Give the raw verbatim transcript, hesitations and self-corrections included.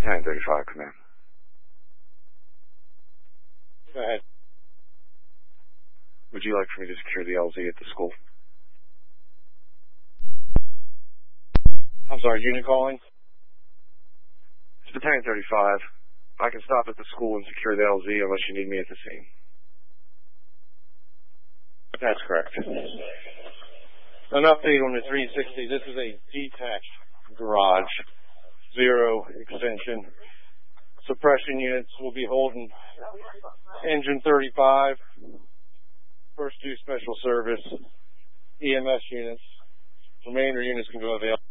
Battalion thirty-five, command. Go ahead. Would you like for me to secure the L Z at the school? I'm sorry, unit calling? It's Battalion thirty-five. I can stop at the school and secure the L Z unless you need me at the scene. That's correct. An update on the three sixty. This is a detached garage. Zero extension. Suppression units will be holding engine thirty-five. First due special service. E M S units. Remainder units can go available.